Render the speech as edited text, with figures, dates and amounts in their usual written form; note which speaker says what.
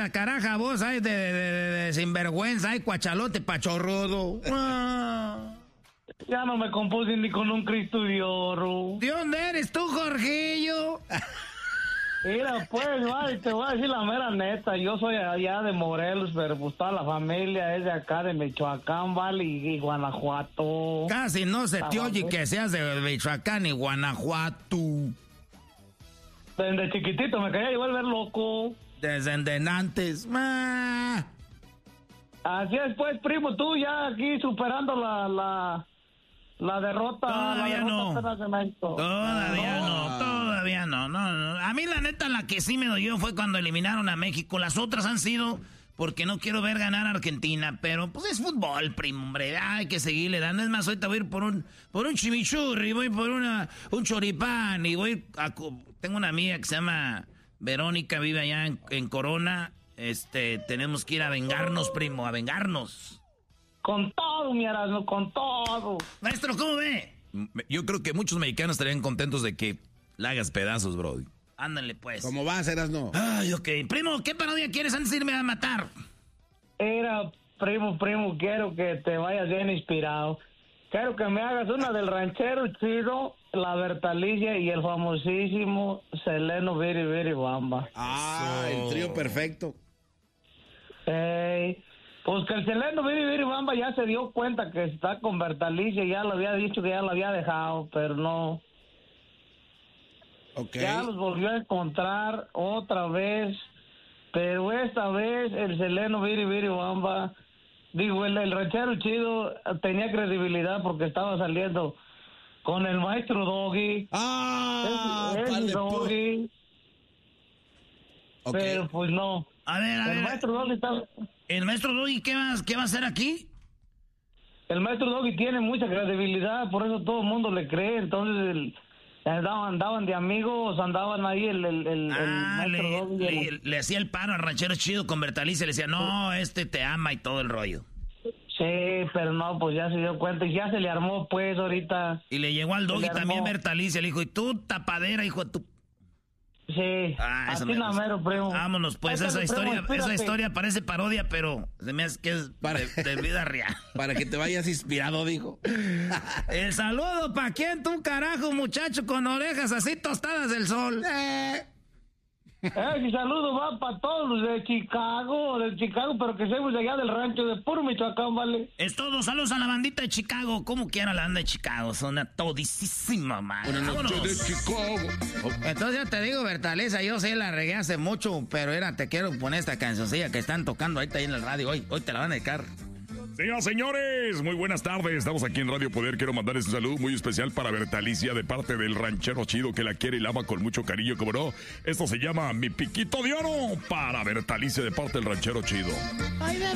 Speaker 1: esa caraja vos, ay, de sinvergüenza, ay, cuachalote pachorrodo.
Speaker 2: Ya no me compuse ni con un Cristo de oro.
Speaker 1: ¿De dónde eres tú, Jorgillo?
Speaker 2: Mira, pues, vale, te voy a decir la mera neta. Yo soy allá de Morelos, pero pues toda la familia es de acá, de Michoacán, vale, y Guanajuato.
Speaker 1: Casi no se te oye que seas de Michoacán y Guanajuato.
Speaker 2: Desde chiquitito me quería volver loco.
Speaker 1: Desde antes.
Speaker 2: Así es, pues, primo, tú ya aquí superando la derrota.
Speaker 1: Todavía no.
Speaker 2: Todavía
Speaker 1: no. A mí la neta la que sí me dolió fue cuando eliminaron a México. Las otras han sido porque no quiero ver ganar a Argentina, pero pues es fútbol, primo, hombre. Hay que seguirle dando. Es más, ahorita voy a ir por un chimichurri, voy por un choripán y tengo una amiga que se llama Verónica, vive allá en Corona. Tenemos que ir a vengarnos, primo, a vengarnos.
Speaker 2: Con todo, mi Erasmo, con todo.
Speaker 1: Maestro, ¿cómo ve?
Speaker 3: Yo creo que muchos mexicanos estarían contentos de que la hagas pedazos, brody.
Speaker 1: Ándale, pues.
Speaker 4: ¿Cómo vas, Erasmo?
Speaker 1: Ay, ok. Primo, ¿qué parodia quieres antes de irme a matar?
Speaker 2: Primo, quiero que te vayas bien inspirado. Quiero que me hagas una del ranchero chido, la Bertalicia y el famosísimo Seleno Viri Viri Bamba.
Speaker 4: El trío perfecto.
Speaker 2: Pues que el Seleno Viri Viri Bamba ya se dio cuenta que está con Bertalicia, ya lo había dicho que ya lo había dejado, pero no.
Speaker 4: Okay.
Speaker 2: Ya los volvió a encontrar otra vez, pero esta vez el Seleno Viri Viri Bamba, digo, el ranchero chido tenía credibilidad porque estaba saliendo con el maestro Doggy. El Doggy. Okay. Pero pues no.
Speaker 1: A ver. ¿El maestro Doggy qué va a hacer aquí?
Speaker 2: El maestro Doggy tiene mucha credibilidad, por eso todo el mundo le cree. Entonces andaban de amigos, andaban ahí el maestro Doggy.
Speaker 1: Le hacía el paro al ranchero chido con Bertalicia, le decía, no, te ama y todo el rollo.
Speaker 2: Sí, pero no, pues ya se dio cuenta y ya se le armó, pues, ahorita.
Speaker 1: Y le llegó al Doggy también Bertalicia, le dijo, y tú, tapadera, hijo de tu...
Speaker 2: Sí, así mero, primo.
Speaker 1: Vámonos, pues, esa historia parece parodia, pero se me hace que es de vida real.
Speaker 4: Para que te vayas inspirado, dijo.
Speaker 1: El saludo, ¿pa' quién tú, carajo, muchacho, con orejas así tostadas del sol?
Speaker 2: Mi saludo va para todos los de Chicago, pero que seamos de allá del rancho de puro Michoacán, ¿vale?
Speaker 1: Es todo, saludos a la bandita de Chicago. Como quiera la banda de Chicago, son a todisísima, man.
Speaker 4: Buenas noches de Chicago.
Speaker 1: Entonces ya te digo, Bertaliza, yo sí la regué hace mucho, pero te quiero poner esta cancioncilla que están tocando ahí en el radio. Hoy te la van a dedicar.
Speaker 3: Señoras, señores, muy buenas tardes. Estamos aquí en Radio Poder. Quiero mandarles un saludo muy especial para Bertalicia de parte del ranchero chido que la quiere y la ama con mucho cariño, como no. Esto se llama Mi Piquito de Oro para Bertalicia de parte del ranchero chido.
Speaker 1: Ay,